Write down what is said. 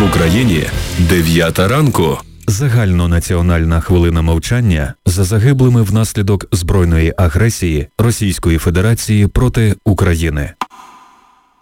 Україні 9 ранку. Загальнонаціональна хвилина мовчання за загиблими внаслідок збройної агресії Російської Федерації проти України.